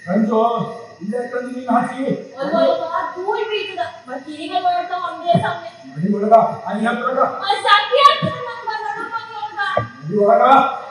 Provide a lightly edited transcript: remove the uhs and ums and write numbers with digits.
ಸಂಜು ಇಲ್ಲೇ ತಂದು ನೀನು ಹಾಕಿ ಧೂಳ್ ಬೀಳ್ತದ ಮತ್ತೆ ಈಗ ನೋಡ್ತಾ ಒಂದೇ ಸಮಯ ಮಡಿ ಒಳಗ ಅಲ್ಲಿ ಹತ್ರ ಸತ್ಯ ಆಗ್ತದ ನಮ್ಮ ನಡು ಮನೆ ಒಳಗ ಮಡಿ ಒಳಗ